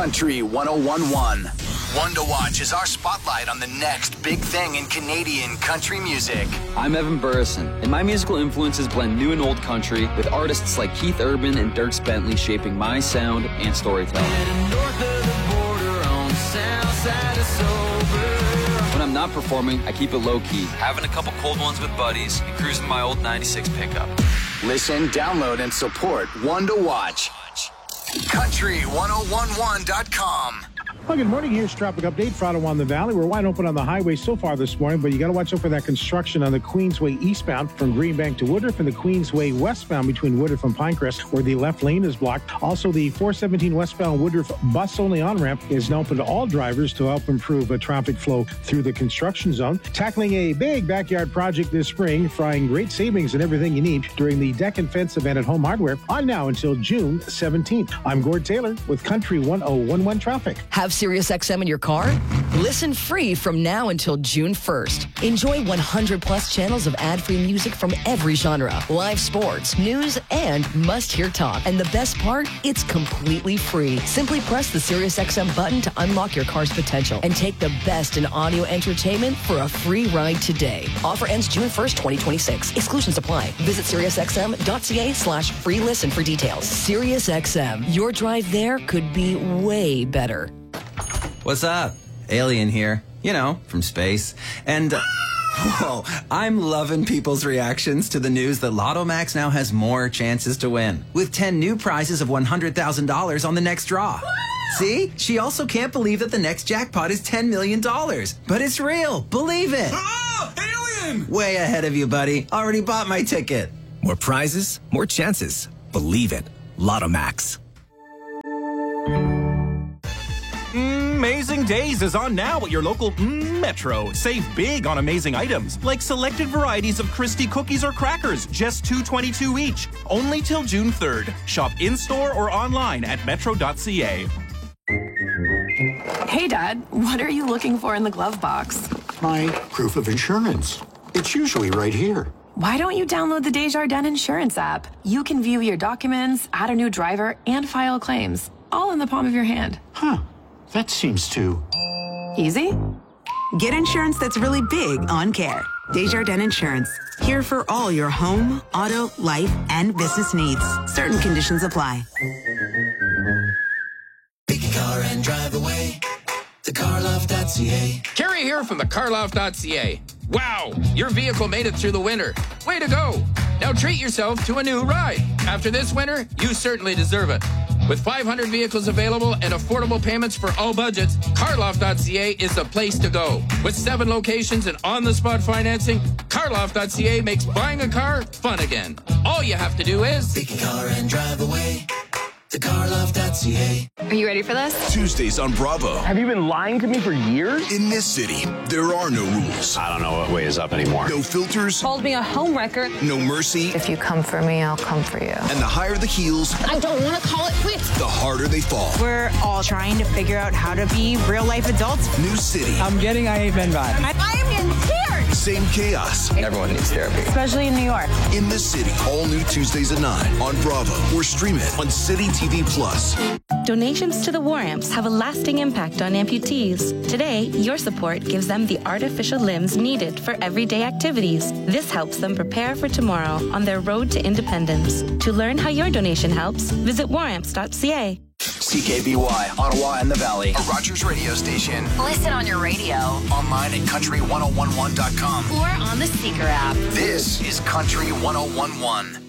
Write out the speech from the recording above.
Country 101.1. One to Watch is our spotlight on the next big thing in Canadian country music. I'm Evan Burrison, and my musical influences blend new and old country with artists like Keith Urban and Dierks Bentley shaping my sound and storytelling. When I'm not performing, I keep it low-key, having a couple cold ones with buddies and cruising my old 96 pickup. Listen, download, and support One to Watch. Country1011.com. Well, good morning. Here's traffic update for Ottawa on the Valley. We're wide open on the highway so far this morning, but you got to watch out for that construction on the Queensway eastbound from Greenbank to Woodruff and the Queensway westbound between Woodruff and Pinecrest, where the left lane is blocked. Also, the 417 westbound Woodruff bus-only on-ramp is now open to all drivers to help improve traffic flow through the construction zone. Tackling a big backyard project this spring, frying great savings and everything you need during the Deck and Fence event at Home Hardware on now until June 17th. I'm Gord Taylor with Country 1011 Traffic. Have SiriusXM in your car? Listen free from now until June 1st. Enjoy 100 plus channels of ad-free music from every genre, live sports, news, and must-hear talk. And the best part? It's completely free. Simply press the SiriusXM button to unlock your car's potential and take the best in audio entertainment for a free ride today. Offer ends June 1st, 2026. Exclusions apply. Visit SiriusXM.ca/free listen for details. SiriusXM. Your drive there could be way better. What's up? Alien here. You know, from space. And, whoa, I'm loving people's reactions to the news that Lotto Max now has more chances to win, with 10 new prizes of $100,000 on the next draw. See? She also can't believe that the next jackpot is $10 million. But it's real. Believe it. Ah, alien! Way ahead of you, buddy. Already bought my ticket. More prizes, more chances. Believe it. Lotto Max. Amazing Days is on now at your local Metro. Save big on amazing items, like selected varieties of Christie cookies or crackers, just $2.22 each. Only till June 3rd. Shop in-store or online at metro.ca. Hey, Dad, what are you looking for in the glove box? My proof of insurance. It's usually right here. Why don't you download the Desjardins Insurance app? You can view your documents, add a new driver, and file claims, all in the palm of your hand. Huh. That seems too easy. Get insurance that's really big on care. Desjardins Insurance. Here for all your home, auto, life, and business needs. Certain conditions apply. Pick a car and drive away. TheCarLoft.ca. Kerry here from TheCarLoft.ca. Wow, your vehicle made it through the winter. Way to go. Now treat yourself to a new ride. After this winter, you certainly deserve it. With 500 vehicles available and affordable payments for all budgets, CarLoft.ca is the place to go. With 7 locations and on-the-spot financing, CarLoft.ca makes buying a car fun again. All you have to do is pick a car and drive away. TheCarLoft.ca. Are you ready for this? Tuesdays on Bravo. Have you been lying to me for years? In this city, there are no rules. I don't know what way is up anymore. No filters. Called me a homewrecker. No mercy. If you come for me, I'll come for you. And the higher the heels, I don't want to call it quits. The harder they fall. We're all trying to figure out how to be real-life adults. New city. I'm getting I Ain't Been Bad. I am getting scared. Same chaos. Everyone needs therapy. Especially in New York. In the City. All new Tuesdays at 9 on Bravo. Or stream it on City TV Plus. Donations to the War Amps have a lasting impact on amputees. Today, your support gives them the artificial limbs needed for everyday activities. This helps them prepare for tomorrow on their road to independence. To learn how your donation helps, visit waramps.ca. CKBY, Ottawa and the Valley, a Rogers radio station. Listen on your radio. Online at country1011.com. Or on the Seeker app. This is Country 1011.